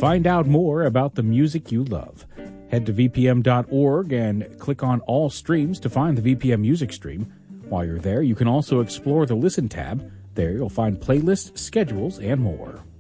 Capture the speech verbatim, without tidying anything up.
Find out more about the music you love. Head to v p m dot org and click on All Streams to find the V P M music stream. While you're there, you can also explore the Listen tab. There you'll find playlists, schedules, and more.